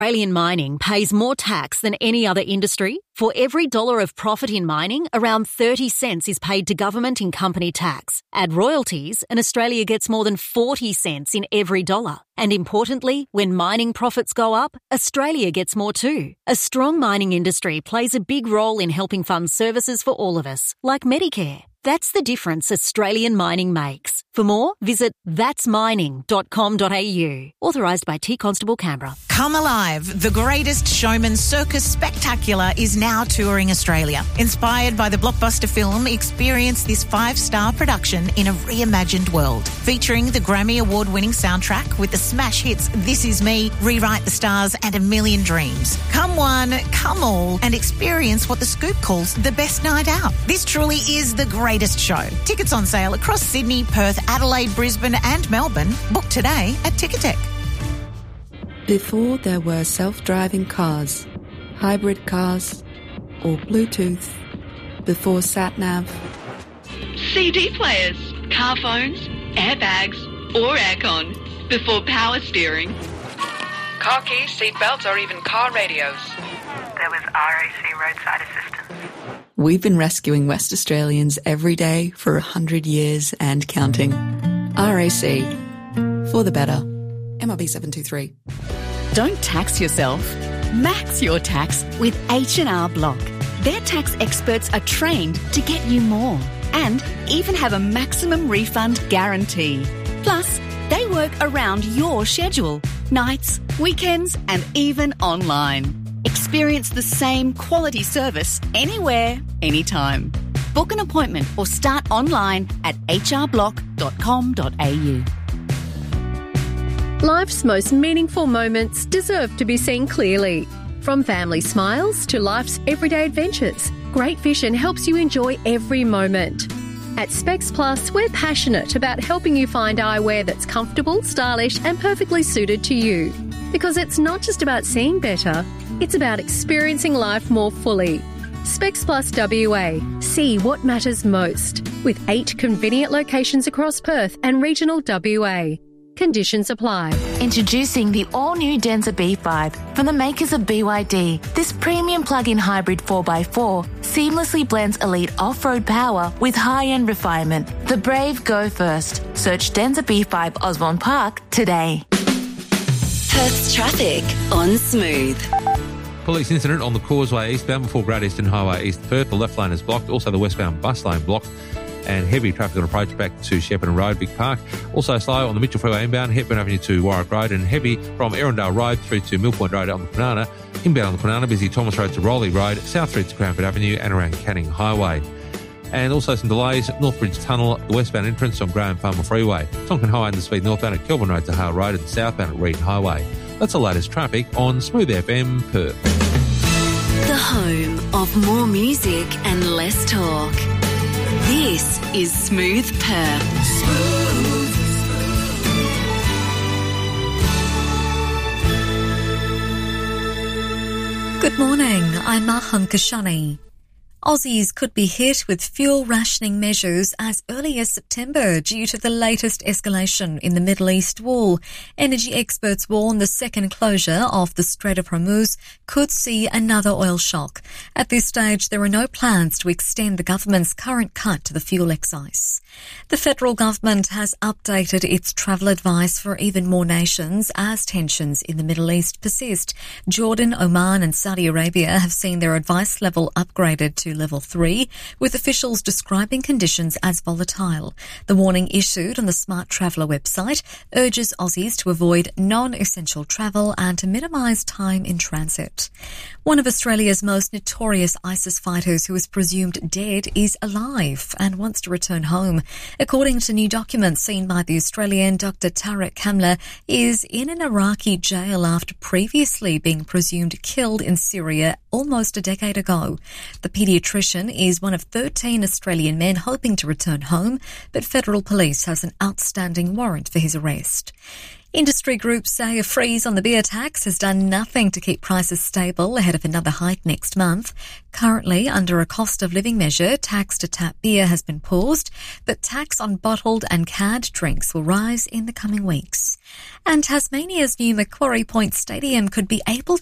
Australian mining pays more tax than any other industry. For every dollar of profit in mining, around 30 cents is paid to government in company tax. Add royalties, and Australia gets more than 40 cents in every dollar. And importantly, when mining profits go up, Australia gets more too. A strong mining industry plays a big role in helping fund services for all of us, like Medicare. That's the difference Australian mining makes. For more, visit thatsmining.com.au. Authorised by T Constable Canberra. Come Alive, the greatest showman circus spectacular, is now touring Australia. Inspired by the blockbuster film, experience this 5-star production in a reimagined world. Featuring the Grammy Award-winning soundtrack with the smash hits This Is Me, Rewrite the Stars and A Million Dreams. Come one, come all, and experience what The Scoop calls the best night out. This truly is the greatest show. Tickets on sale across Sydney, Perth, Adelaide, Brisbane and Melbourne. Book today at Ticketek. Before there were self-driving cars, hybrid cars, or Bluetooth, before sat-nav, CD players, car phones, airbags or aircon, before power steering, car keys, seat belts or even car radios. There was RAC roadside assistance. we've been rescuing West Australians every day for 100 years and counting. RAC. For the better. MRB 723. Don't tax yourself. Max your tax with H&R Block. Their tax experts are trained to get you more and even have a maximum refund guarantee. Plus, they work around your schedule, nights, weekends and even online. Experience the same quality service anywhere, anytime. Book an appointment or start online at hrblock.com.au. Life's most meaningful moments deserve to be seen clearly. From family smiles to life's everyday adventures, Great Vision helps you enjoy every moment. At Specs Plus, we're passionate about helping you find eyewear that's comfortable, stylish and perfectly suited to you. Because it's not just about seeing better, it's about experiencing life more fully. Specs Plus WA. See what matters most. With 8 convenient locations across Perth and regional WA. Conditions apply. Introducing the all-new Denza B5 from the makers of BYD. This premium plug-in hybrid 4x4 seamlessly blends elite off-road power with high-end refinement. The brave go first. Search Denza B5 Osborne Park today. Perth's traffic on Smooth. Police incident on the Causeway eastbound before Great Eastern Highway East Perth. The left lane is blocked. Also the westbound bus lane blocked. And heavy traffic on approach back to Shepparton Road, Big Park. Also slow on the Mitchell Freeway inbound, Hepburn Avenue to Warwick Road, and heavy from Erindale Road through to Mill Point Road on the Kwinana. Inbound on the Kwinana, busy Thomas Road to Rowley Road, South Street to Cranford Avenue and around Canning Highway. And also some delays, Northbridge Tunnel, the westbound entrance on Graham Farmer Freeway. Tonkin Highway and the speed northbound at Kelvin Road to Hale Road and southbound at Reed Highway. That's the latest traffic on Smooth FM Perth. The home of more music and less talk. This is Smooth Perth. Smooth. Good morning, I'm Maham Kashani. Aussies could be hit with fuel rationing measures as early as September due to the latest escalation in the Middle East war. Energy experts warn the second closure of the Strait of Hormuz could see another oil shock. At this stage, there are no plans to extend the government's current cut to the fuel excise. The federal government has updated its travel advice for even more nations as tensions in the Middle East persist. Jordan, Oman and Saudi Arabia have seen their advice level upgraded to Level 3, with officials describing conditions as volatile. The warning issued on the Smart Traveller website urges Aussies to avoid non-essential travel and to minimise time in transit. One of Australia's most notorious ISIS fighters who is presumed dead is alive and wants to return home. According to new documents seen by the Australian, Dr. Tarek Kamla is in an Iraqi jail after previously being presumed killed in Syria almost a decade ago. The paediatrician is one of 13 Australian men hoping to return home, but federal police has an outstanding warrant for his arrest. Industry groups say a freeze on the beer tax has done nothing to keep prices stable ahead of another hike next month. Currently, under a cost of living measure, tax to tap beer has been paused, but tax on bottled and canned drinks will rise in the coming weeks. And Tasmania's new Macquarie Point Stadium could be able